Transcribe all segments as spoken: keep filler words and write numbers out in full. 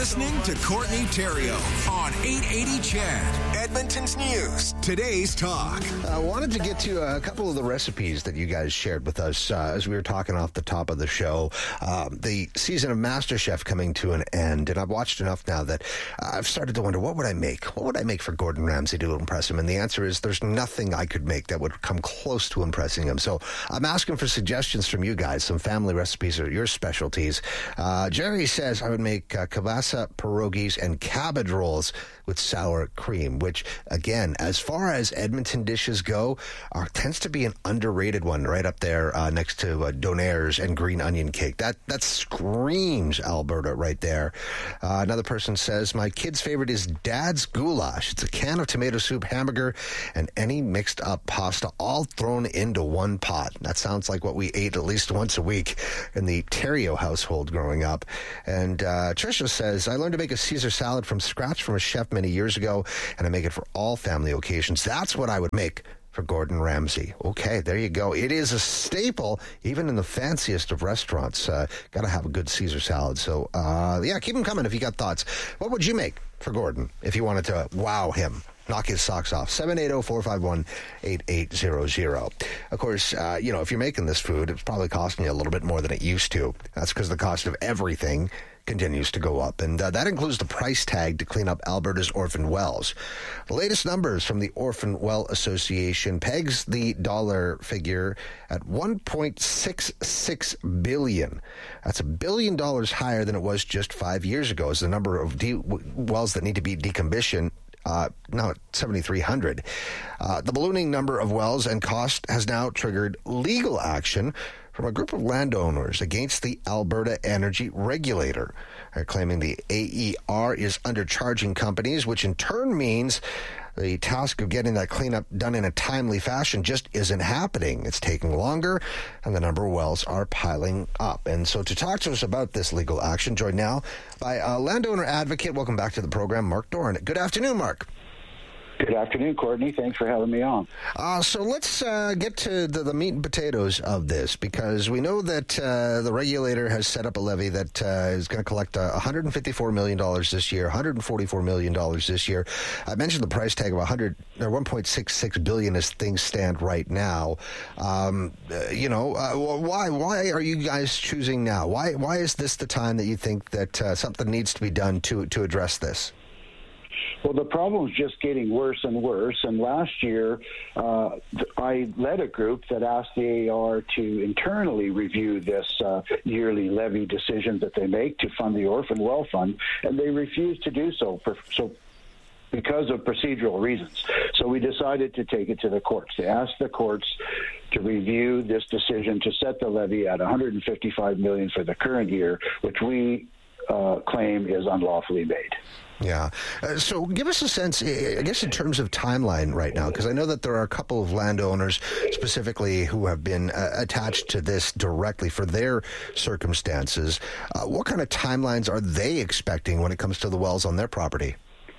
listening to Courtney Theriault on eight eighty C H E D, Edmonton's News. Today's Talk. I wanted to get to a couple of the recipes that you guys shared with us uh, as we were talking off the top of the show. Um, the season of MasterChef coming to an end, and I've watched enough now that I've started to wonder, what would I make? What would I make for Gordon Ramsay to impress him? And the answer is there's nothing I could make that would come close to impressing him. So I'm asking for suggestions from you guys, some family recipes or your specialties. Uh, Jerry says I would make uh, kielbasa, pierogies, and cabbage rolls with sour cream, which, again, as far as Edmonton dishes go, are, tends to be an underrated one right up there uh, next to uh, Donaire's and green onion cake. That that screams Alberta right there. Uh, another person says, my kid's favorite is Dad's Goulash. It's a can of tomato soup, hamburger, and any mixed up pasta all thrown into one pot. That sounds like what we ate at least once a week in the Theriault household growing up. And uh, Tricia says, I learned to make a Caesar salad from scratch from a chef many years ago, and I make it for all family occasions. That's what I would make for Gordon Ramsay. Okay, there you go. It is a staple, even in the fanciest of restaurants. Uh, got to have a good Caesar salad. So, uh, yeah, keep them coming if you got thoughts. What would you make for Gordon if you wanted to wow him? Knock his socks off. seven eight zero, four five one, eight eight zero zero. Of course, uh, you know, if you're making this food, it's probably costing you a little bit more than it used to. That's because the cost of everything continues to go up, and uh, that includes the price tag to clean up Alberta's orphan wells. The latest numbers from the Orphan Well Association pegs the dollar figure at one point six six billion dollars. That's a billion dollars higher than it was just five years ago, as the number of de- wells that need to be decommissioned Uh, now at seventy-three hundred. Uh, the ballooning number of wells and cost has now triggered legal action from a group of landowners against the Alberta Energy Regulator. They're claiming the A E R is undercharging companies, which in turn means the task of getting that cleanup done in a timely fashion just isn't happening. It's taking longer, and the number of wells are piling up. And so to talk to us about this legal action, joined now by a landowner advocate. Welcome back to the program, Mark Doran. Good afternoon, Mark. Good afternoon, Courtney. Thanks for having me on. Uh, so let's uh, get to the, the meat and potatoes of this, because we know that uh, the regulator has set up a levy that uh, is going to collect uh, one hundred fifty-four million dollars this year, one hundred forty-four million dollars this year. I mentioned the price tag of one hundred or one point six six billion dollars as things stand right now. Um, uh, you know, uh, why why are you guys choosing now? Why why is this the time that you think that uh, something needs to be done to to address this? Well, the problem is just getting worse and worse. And last year, uh, I led a group that asked the A E R to internally review this uh, yearly levy decision that they make to fund the Orphan Well Fund, and they refused to do so. For, so. because of procedural reasons. So we decided to take it to the courts. They asked the courts to review this decision to set the levy at one hundred fifty-five million dollars for the current year, which we uh, claim is unlawfully made. Yeah. Uh, so give us a sense, I guess, in terms of timeline right now, because I know that there are a couple of landowners specifically who have been uh, attached to this directly for their circumstances. Uh, what kind of timelines are they expecting when it comes to the wells on their property?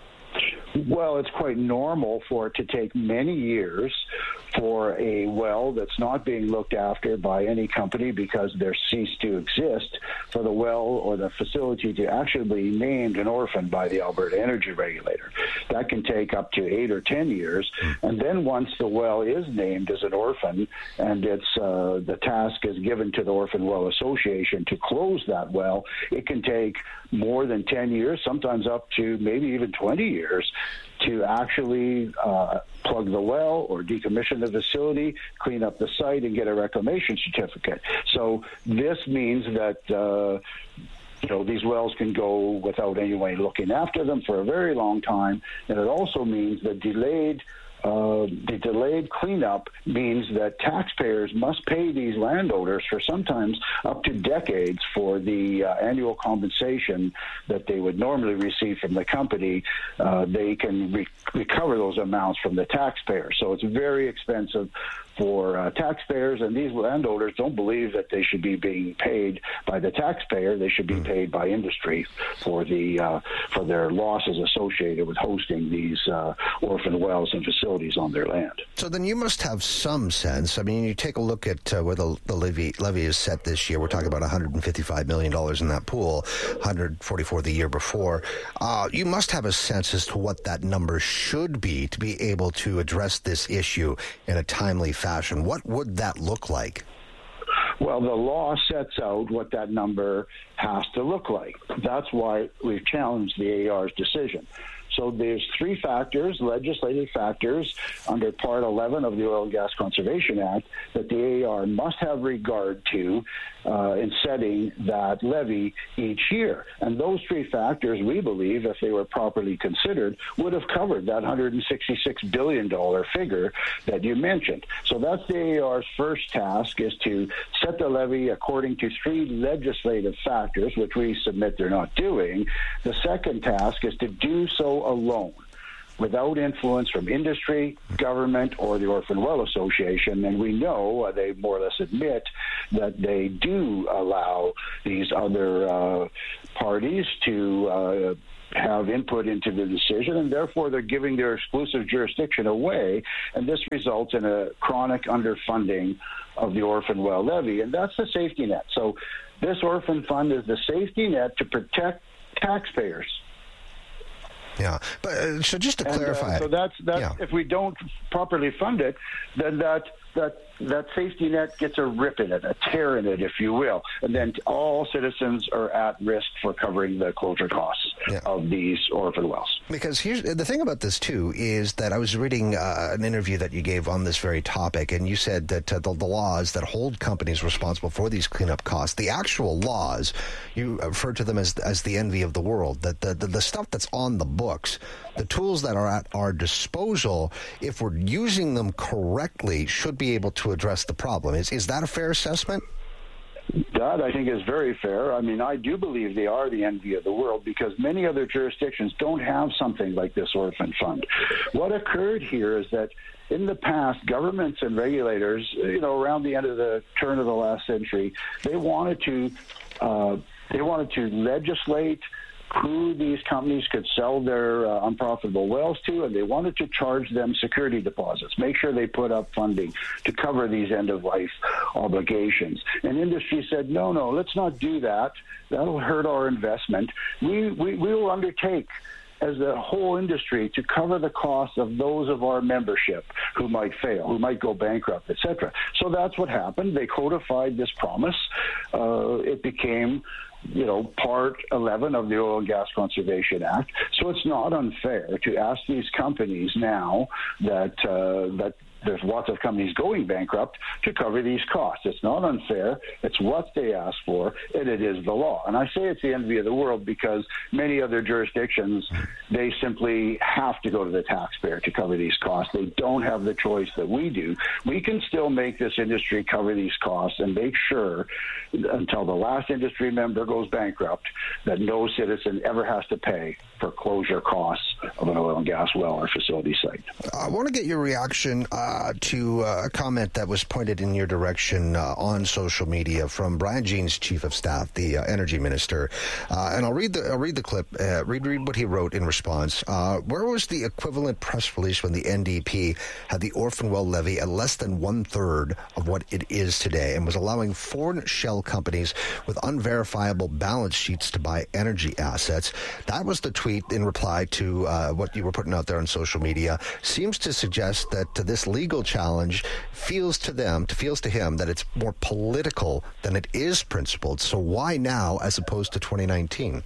Well, it's quite normal for it to take many years for a well that's not being looked after by any company because they're ceased to exist, for the well or the facility to actually be named an orphan by the Alberta Energy Regulator. That can take up to eight or ten years. And then once the well is named as an orphan and it's uh, the task is given to the Orphan Well Association to close that well, it can take more than ten years, sometimes up to maybe even twenty years, to actually uh, plug the well or decommission the facility, clean up the site, and get a reclamation certificate. So this means that uh, you know, these wells can go without anyone looking after them for a very long time, and it also means that delayed Uh, the delayed cleanup means that taxpayers must pay these landowners for sometimes up to decades for the uh, annual compensation that they would normally receive from the company. Uh, they can re- recover those amounts from the taxpayer. So it's very expensive for uh, taxpayers, and these landowners don't believe that they should be being paid by the taxpayer. They should be paid by industry for the uh, for their losses associated with hosting these uh, orphan wells and facilities on their land. So then you must have some sense. I mean, you take a look at uh, where the, the levy, levy is set this year. We're talking about one hundred fifty-five million dollars in that pool, one hundred forty-four the year before. Uh, you must have a sense as to what that number should be to be able to address this issue in a timely fashion. What would that look like? Well, the law sets out what that number has to look like. That's why we've challenged the A E R's decision. So there's three factors, legislative factors, under Part eleven of the Oil and Gas Conservation Act that the A E R must have regard to uh, in setting that levy each year. And those three factors, we believe, if they were properly considered, would have covered that one hundred sixty-six billion dollars figure that you mentioned. So that's the A E R's first task, is to set the levy according to three legislative factors, which we submit they're not doing. The second task is to do so alone, without influence from industry, government, or the Orphan Well Association. And we know, uh, they more or less admit, that they do allow these other uh, parties to uh, have input into the decision, and therefore they're giving their exclusive jurisdiction away, and this results in a chronic underfunding of the Orphan Well Levy, and that's the safety net. So this Orphan Fund is the safety net to protect taxpayers. Yeah, but uh, so just to and, clarify, uh, so that's that's yeah. if we don't properly fund it, then that that that safety net gets a rip in it, a tear in it, if you will, and then all citizens are at risk for covering the closure costs yeah. of these orphan wells. Because here's the thing about this too, is that I was reading uh, an interview that you gave on this very topic, and you said that uh, the, the laws that hold companies responsible for these cleanup costs, the actual laws, you referred to them as as the envy of the world, that the, the, the stuff that's on the books, the tools that are at our disposal, if we're using them correctly, should be able to address the problem. Is is that a fair assessment? That, I think, is very fair. I mean, I do believe they are the envy of the world because many other jurisdictions don't have something like this orphan fund. What occurred here is that in the past, governments and regulators, you know, around the end of the turn of the last century, they wanted to uh, they wanted to legislate who these companies could sell their uh, unprofitable wells to, and they wanted to charge them security deposits, make sure they put up funding to cover these end-of-life obligations. And industry said, no, no, let's not do that. That'll hurt our investment. We, we, we will undertake as a whole industry to cover the costs of those of our membership who might fail, who might go bankrupt, et cetera. So that's what happened. They codified this promise. Uh, it became you know, Part eleven of the Oil and Gas Conservation Act. So it's not unfair to ask these companies now that uh, that there's lots of companies going bankrupt to cover these costs. It's not unfair. It's what they ask for, and it is the law. And I say it's the envy of the world because many other jurisdictions, they simply have to go to the taxpayer to cover these costs. They don't have the choice that we do. We can still make this industry cover these costs and make sure until the last industry member goes bankrupt that no citizen ever has to pay for closure costs of an oil and gas well or facility site. I want to get your reaction uh, to uh, a comment that was pointed in your direction uh, on social media from Brian Jean's chief of staff, the uh, energy minister. Uh, and I'll read the I'll read the clip, uh, read, read what he wrote in response. Uh, where was the equivalent press release when the N D P had the orphan well levy at less than one-third of what it is today and was allowing foreign shell companies with unverifiable balance sheets to buy energy assets? That was the tweet in reply to uh, what you were putting out there on social media. Seems to suggest that uh, this legal challenge feels to them, to feels to him, that it's more political than it is principled. So why now as opposed to twenty nineteen?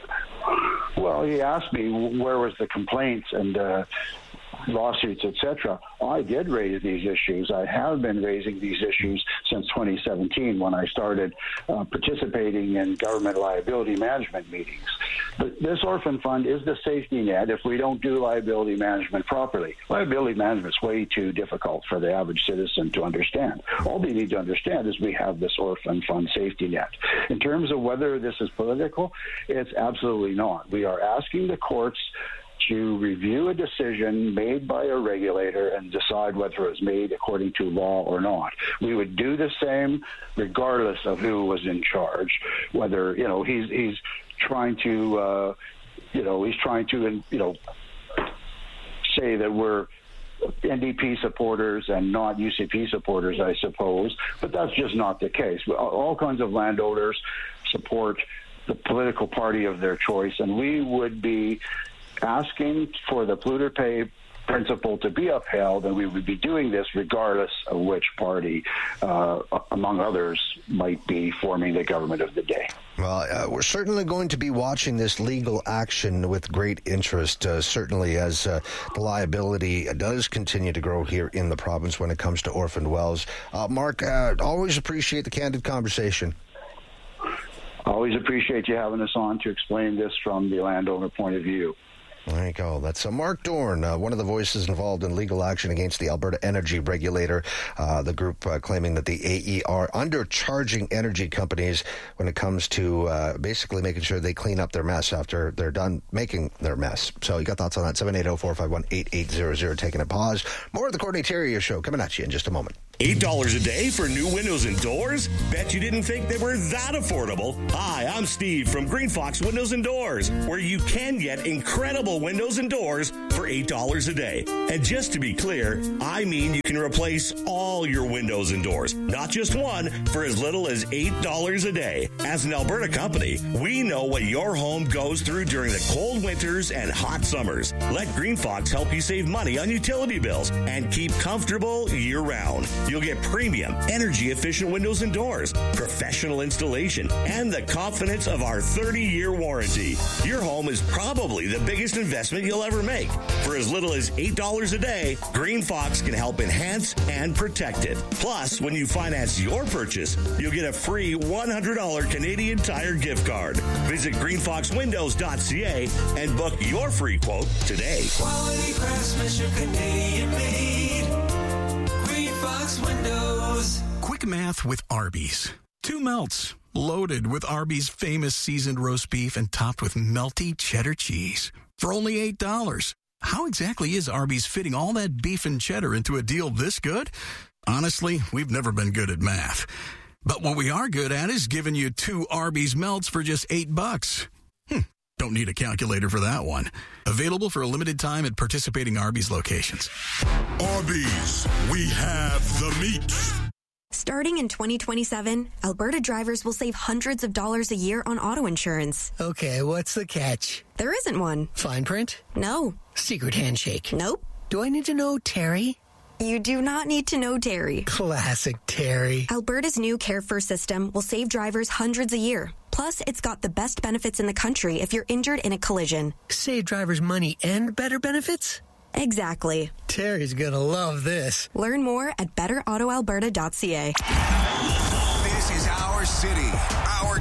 Well, he asked me where was the complaints and uh, lawsuits, et cetera. I did raise these issues. I have been raising these issues since twenty seventeen when I started uh, participating in government liability management meetings. But this orphan fund is the safety net if we don't do liability management properly. Liability management is way too difficult for the average citizen to understand. All they need to understand is we have this orphan fund safety net. In terms of whether this is political, it's absolutely not. We are asking the courts to review a decision made by a regulator and decide whether it was made according to law or not. We would do the same regardless of who was in charge, whether, you know, he's, he's trying to, uh, you know, he's trying to, you know, say that we're N D P supporters and not U C P supporters, I suppose, but that's just not the case. All kinds of landowners support the political party of their choice, and we would be asking for the polluter pay principle to be upheld, and we would be doing this regardless of which party, uh, among others, might be forming the government of the day. Well, uh, we're certainly going to be watching this legal action with great interest, uh, certainly as uh, the liability does continue to grow here in the province when it comes to orphaned wells. Uh, Mark, uh, always appreciate the candid conversation. Always appreciate you having us on to explain this from the landowner point of view. There you go. That's uh, Mark Dorn, uh, one of the voices involved in legal action against the Alberta Energy Regulator, uh, the group uh, claiming that the A E R undercharging energy companies when it comes to uh, basically making sure they clean up their mess after they're done making their mess. So you got thoughts on that? seven eight zero, four five one, eight eight zero zero. Taking a pause. More of the Courtney Theriault Show coming at you in just a moment. eight dollars a day for new windows and doors? Bet you didn't think they were that affordable. Hi, I'm Steve from Green Fox Windows and Doors, where you can get incredible windows and doors for eight dollars a day. And just to be clear, I mean you can replace all your windows and doors, not just one, for as little as eight dollars a day. As an Alberta company, we know what your home goes through during the cold winters and hot summers. Let Green Fox help you save money on utility bills and keep comfortable year-round. You'll get premium, energy-efficient windows and doors, professional installation, and the confidence of our thirty-year warranty. Your home is probably the biggest investment you'll ever make. For as little as eight dollars a day, Green Fox can help enhance and protect it. Plus, when you finance your purchase, you'll get a free one hundred dollars Canadian Tire gift card. Visit green fox windows dot c a and book your free quote today. Quality craftsmanship, Canadian made. Green Fox Windows. Quick math with Arby's. Two melts, loaded with Arby's famous seasoned roast beef and topped with melty cheddar cheese. For only eight dollars. How exactly is Arby's fitting all that beef and cheddar into a deal this good? Honestly, we've never been good at math. But what we are good at is giving you two Arby's melts for just eight bucks. Hmm. Don't need a calculator for that one. Available for a limited time at participating Arby's locations. Arby's, we have the meat. Starting in twenty twenty-seven, Alberta drivers will save hundreds of dollars a year on auto insurance. Okay, what's the catch? There isn't one. Fine print? No. Secret handshake? Nope. Do I need to know Terry? You do not need to know Terry. Classic Terry. Alberta's new Care First system will save drivers hundreds a year. Plus, it's got the best benefits in the country if you're injured in a collision. Save drivers money and better benefits? Exactly. Terry's gonna love this. Learn more at better auto alberta dot c a. This is our city, our